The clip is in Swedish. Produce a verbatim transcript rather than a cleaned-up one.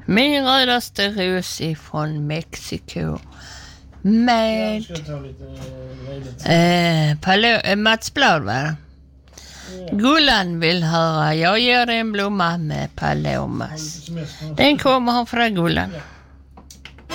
Min rödaste ros ifrån Mexiko. Med Jag ska ta lite eh, eh, Palo- eh, Mats Blad, va? ja. Gullan vill höra Jag ger dig en blomma med Palomas. Semester. Den kommer han från Gullan. Ja.